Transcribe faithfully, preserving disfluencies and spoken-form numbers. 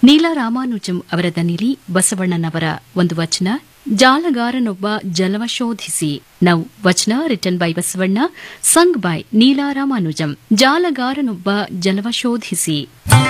ನೀಲಾ ರಾಮಾನುಜಂ ಅವರ ದನಿಲಿ ಬಸವಣ್ಣನವರ ಒಂದು ವಚನ, ಜಾಲಗಾರನೊಬ್ಬ ಜಲವ ಶೋಧಿಸಿ. ನೌ ವಚನ written by Basavanna, sung by Neela Ramanujam. ಜಾಲಗಾರನೊಬ್ಬ ಜಲವ ಶೋಧಿಸಿ.